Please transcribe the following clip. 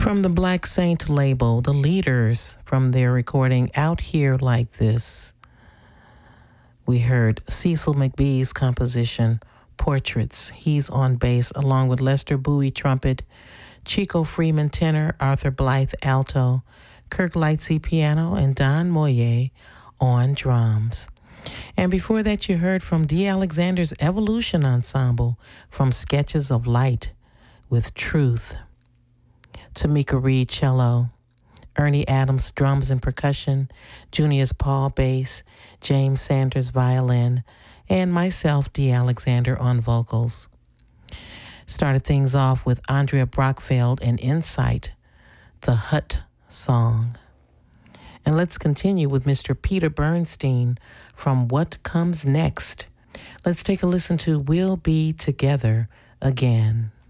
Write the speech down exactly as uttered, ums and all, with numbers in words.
From the Black Saint label, The Leaders, from their recording Out Here Like This, we heard Cecil McBee's composition, Portraits. He's on bass, along with Lester Bowie trumpet, Chico Freeman tenor, Arthur Blythe alto, Kirk Lightsey piano, and Don Moye on drums. And before that, you heard from Dee Alexander's Evolution Ensemble from Sketches of Light with Truth. Tamika Reed cello, Ernie Adams drums and percussion, Junius Paul bass, James Sanders violin, and myself, Dee Alexander, on vocals. Started things off with Andrea Brockfeld and Insight, the Hut Song. And let's continue with Mister Peter Bernstein from What Comes Next. Let's take a listen to We'll Be Together Again.